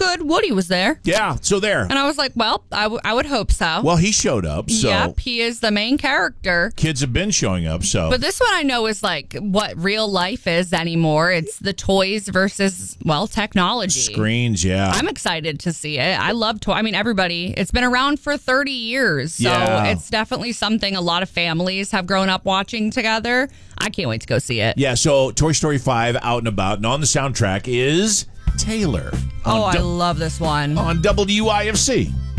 good. Woody was there. Yeah, so there. And I was like, well, I would hope so. Well, he showed up, so. Yep, he is the main character. Kids have been showing up, so. But this one I know is like what real life is anymore. It's the toys versus, well, technology. Screens, yeah. I'm excited to see it. I love toy. I mean, everybody. It's been around for 30 years, so it's definitely something a lot of families have grown up watching together. I can't wait to go see it. Yeah, so Toy Story 5 out and about, and on the soundtrack is Taylor. I love this one. On WIFC.